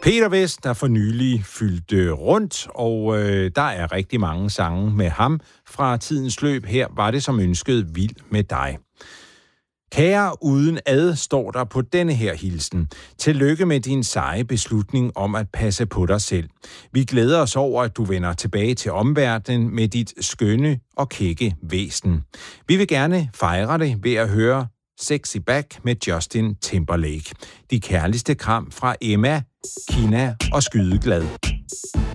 Peter Vest, der for nylig fyldte rundt, og der er rigtig mange sange med ham fra tidens løb. Her var det som ønsket Vild med dig. Kære uden ad, står der på denne her hilsen. Tillykke med din seje beslutning om at passe på dig selv. Vi glæder os over, at du vender tilbage til omverdenen med dit skønne og kække væsen. Vi vil gerne fejre det ved at høre Sexy Back med Justin Timberlake. De kærligste kram fra Emma, Kina og Skydeglad.